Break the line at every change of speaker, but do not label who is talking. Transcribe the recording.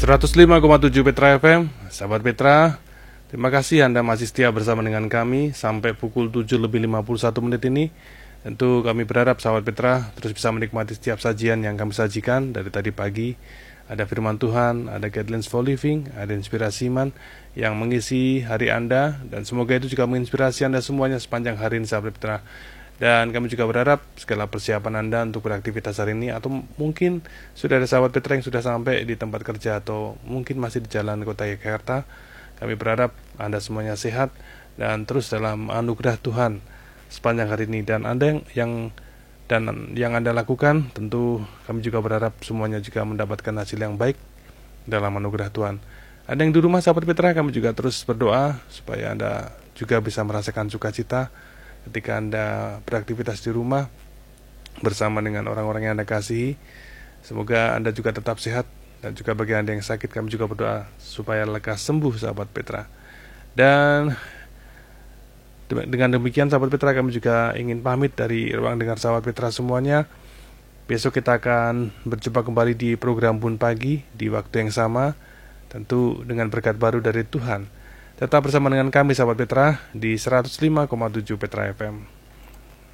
105,7 Petra FM, sahabat Petra, terima kasih Anda masih setia bersama dengan kami sampai pukul 7:51 ini. Tentu kami berharap sahabat Petra terus bisa menikmati setiap sajian yang kami sajikan dari tadi pagi. Ada firman Tuhan, ada guidelines for living, ada inspirasi iman yang mengisi hari Anda, dan semoga itu juga menginspirasi Anda semuanya sepanjang hari ini sahabat Petra. Dan kami juga berharap segala persiapan Anda untuk beraktivitas hari ini, atau mungkin sudah ada sahabat Petra yang sudah sampai di tempat kerja, atau mungkin masih di jalan kota Yogyakarta. Kami berharap Anda semuanya sehat dan terus dalam anugerah Tuhan sepanjang hari ini. Dan Anda yang Anda lakukan, tentu kami juga berharap semuanya juga mendapatkan hasil yang baik dalam anugerah Tuhan. Ada yang di rumah sahabat Petra, kami juga terus berdoa supaya Anda juga bisa merasakan sukacita ketika Anda beraktivitas di rumah bersama dengan orang-orang yang Anda kasihi. Semoga Anda juga tetap sehat, dan juga bagi Anda yang sakit kami juga berdoa supaya lekas sembuh sahabat Petra. Dan dengan demikian sahabat Petra, kami juga ingin pamit dari ruang dengar sahabat Petra semuanya. Besok kita akan berjumpa kembali di program Bun Pagi di waktu yang sama, tentu dengan berkat baru dari Tuhan. Tetap bersama dengan kami sahabat Petra di 105,7 Petra FM.